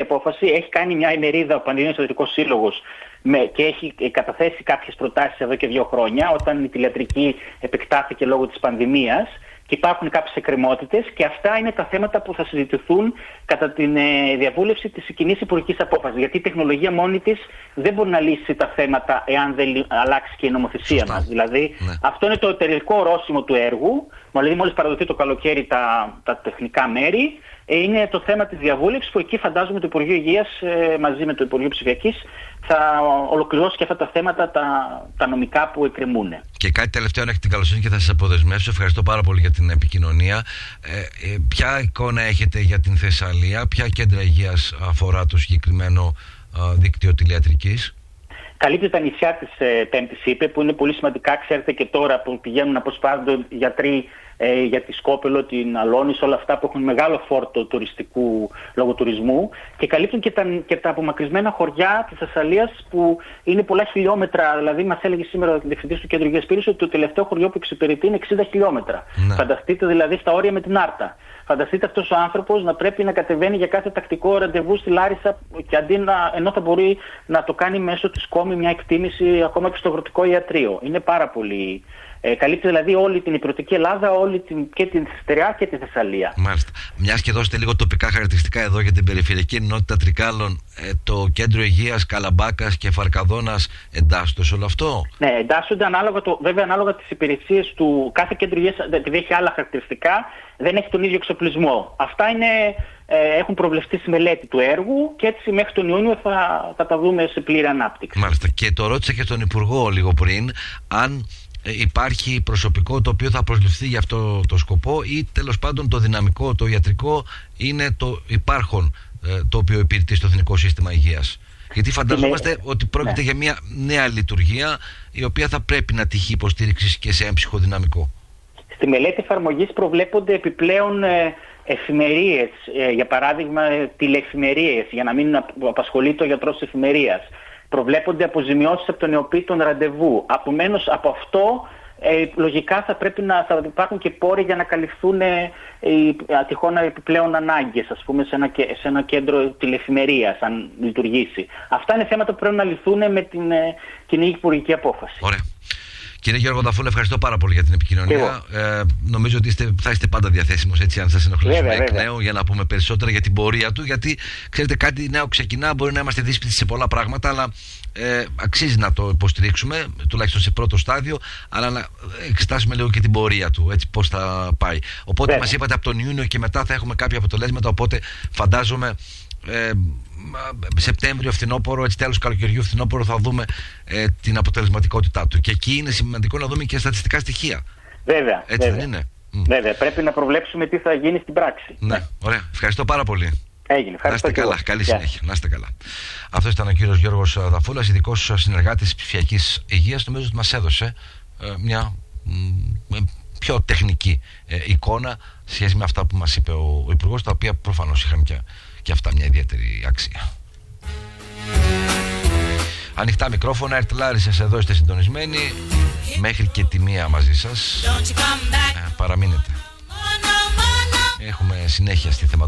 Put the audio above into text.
απόφαση. Έχει κάνει μια ημερίδα ο Πανελλήνιος Ιατρικός Σύλλογος και έχει καταθέσει κάποιες προτάσεις εδώ και 2 χρόνια, όταν η τηλιατρική επεκτάθηκε λόγω της πανδημίας. Και υπάρχουν κάποιες εκκρεμότητες και αυτά είναι τα θέματα που θα συζητηθούν κατά τη διαβούλευση της κοινής υπουργικής απόφασης. Γιατί η τεχνολογία μόνη της δεν μπορεί να λύσει τα θέματα εάν δεν αλλάξει και η νομοθεσία μας. Δηλαδή, αυτό είναι το τελικό ορόσημο του έργου. Δηλαδή, μόλις παραδοθεί το καλοκαίρι τα τεχνικά μέρη, είναι το θέμα της διαβούλευσης που εκεί φαντάζομαι το Υπουργείο Υγείας μαζί με το Υπουργείο Ψηφιακής θα ολοκληρώσει και αυτά τα θέματα τα νομικά που εκκρεμούν. Και κάτι τελευταίο, αν έχετε την καλοσύνη και θα σας αποδεσμεύσω. Ευχαριστώ πάρα πολύ για την επικοινωνία. Ποια εικόνα έχετε για την Θεσσαλία, ποια κέντρα υγείας αφορά το συγκεκριμένο δίκτυο τηλιατρικής? Καλύπτει τα νησιά της Πέμπτης Ήπε, που είναι πολύ σημαντικά. Ξέρετε και τώρα που πηγαίνουν να αποσπάζονται γιατροί για τη Σκόπελο, την Αλόνης, όλα αυτά που έχουν μεγάλο φόρτο τουριστικού λόγω τουρισμού, και καλύπτουν και τα απομακρυσμένα χωριά της Θεσσαλίας που είναι πολλά χιλιόμετρα. Δηλαδή, μας έλεγε σήμερα ο διευθυντής του Κέντρου Υγείας Πύρης ότι το τελευταίο χωριό που εξυπηρετεί είναι 60 χιλιόμετρα. Ναι. Φανταστείτε δηλαδή στα όρια με την Άρτα. Φανταστείτε αυτός ο άνθρωπος να πρέπει να κατεβαίνει για κάθε τακτικό ραντεβού στη Λάρισα και ενώ θα μπορεί να το κάνει μέσω της κόμη μια εκτίμηση ακόμα και στο αγροτικό ιατρείο. Είναι πάρα πολύ. Καλύπτει δηλαδή όλη την υπηρετική Ελλάδα, και την Στερεά και τη Θεσσαλία. Μάλιστα. Μιας και δώσετε λίγο τοπικά χαρακτηριστικά εδώ για την περιφερειακή ενότητα Τρικάλων, το κέντρο υγείας Καλαμπάκας και Φαρκαδόνας εντάσσονται σε όλο αυτό? Ναι, εντάσσονται βέβαια ανάλογα τις υπηρεσίες του κάθε κέντρο υγείας, επειδή έχει άλλα χαρακτηριστικά, δεν έχει τον ίδιο εξοπλισμό. Αυτά έχουν προβλεφτεί στη μελέτη του έργου και έτσι μέχρι τον Ιούνιο θα τα δούμε σε πλήρη ανάπτυξη. Μάλιστα. Και το ρώτησα και τον Υπουργό λίγο πριν, αν υπάρχει προσωπικό το οποίο θα προσληφθεί για αυτό το σκοπό ή τέλος πάντων το δυναμικό, το ιατρικό είναι το υπάρχον το οποίο υπηρετεί στο Εθνικό Σύστημα Υγείας. Γιατί φανταζόμαστε ότι πρόκειται για μια νέα λειτουργία η οποία θα πρέπει να τυχεί υποστήριξης και σε έμψυχο δυναμικό. Στη μελέτη εφαρμογής προβλέπονται επιπλέον εφημερίες, για παράδειγμα τηλεεφημερίες, για να μην απασχολείται ο γιατρός της εφημερίας. Προβλέπονται αποζημιώσεις από τον ιοπή των ραντεβού. Απομένως από αυτό λογικά θα υπάρχουν και πόροι για να καλυφθούν οι τυχόν επιπλέον ανάγκες, ας πούμε, σε ένα κέντρο τηλεφημερίας, αν λειτουργήσει. Αυτά είναι θέματα που πρέπει να λυθούν με την κοινή υπουργική απόφαση. Ωραία. Κύριε Γιώργο Δαφούλη, ευχαριστώ πάρα πολύ για την επικοινωνία. Νομίζω ότι θα είστε πάντα διαθέσιμος, έτσι, αν σας ενοχλήσουμε εκ νέου, για να πούμε περισσότερα για την πορεία του. Γιατί ξέρετε, κάτι νέο ξεκινά, μπορεί να είμαστε δύσπιστοι σε πολλά πράγματα, αλλά αξίζει να το υποστηρίξουμε, τουλάχιστον σε πρώτο στάδιο, αλλά να εξετάσουμε λίγο και την πορεία του, έτσι, πώς θα πάει. Οπότε μας είπατε από τον Ιούνιο και μετά θα έχουμε κάποια αποτελέσματα, οπότε φαντάζομαι Σεπτέμβριο, φθινόπωρο, έτσι, τέλος καλοκαιριού, φθινόπωρο, θα δούμε την αποτελεσματικότητά του. Και εκεί είναι σημαντικό να δούμε και στατιστικά στοιχεία. Βέβαια. Έτσι δεν είναι? Βέβαια. Πρέπει να προβλέψουμε τι θα γίνει στην πράξη. Ναι. Ωραία. Ευχαριστώ πάρα πολύ. Έγινε. Ευχαριστώ. Να είστε καλά. Καλή συνέχεια. Να είστε καλά. Αυτό ήταν ο κύριος Γιώργος Δαφούλας, ειδικός συνεργάτης ψηφιακής υγείας. Νομίζω ότι μας έδωσε μια πιο τεχνική εικόνα σχέση με αυτά που μας είπε ο Υπουργός, τα οποία προφανώς είχαν και αυτά μια ιδιαίτερη αξία. Ανοιχτά μικρόφωνα, Ερτλάρισες, εδώ είστε συντονισμένοι μέχρι και τη 1 μαζί σας. Παραμείνετε. Έχουμε συνέχεια στη θεματολογία.